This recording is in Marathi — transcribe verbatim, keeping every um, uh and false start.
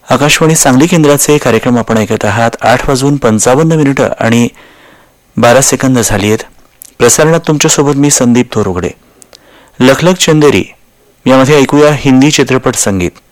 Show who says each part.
Speaker 1: आकाशवाणी सांगली केंद्राचे कार्यक्रम आपण ऐकत आहात. आठ वाजून पंचावन्न मिनिटं आणि बारा सेकंद झाली आहेत. प्रसारणात तुमच्यासोबत मी संदीप धोरुगडे. लखलख चंदेरी यामध्ये ऐकूया हिंदी चित्रपट संगीत.